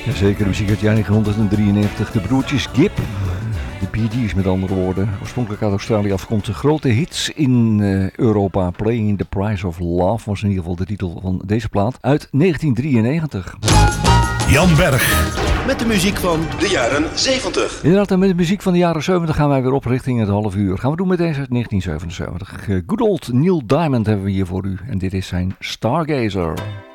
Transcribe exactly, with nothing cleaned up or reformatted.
Jazeker, muziek uit jaar negentien drieënnegentig. De broertjes Gibb. De Bee Gees met andere woorden. Oorspronkelijk uit Australië afkomstig. Grote hits in uh, Europa. Playing the Price of Love was in ieder geval de titel van deze plaat. Uit negentien drieënnegentig. Jan Berg. Met de muziek van de jaren zeventig. Inderdaad, en met de muziek van de jaren zeventig gaan wij weer op richting het half uur. Gaan we doen met deze uit negentien zevenenzeventig. Uh, good old Neil Diamond hebben we hier voor u. En dit is zijn Stargazer.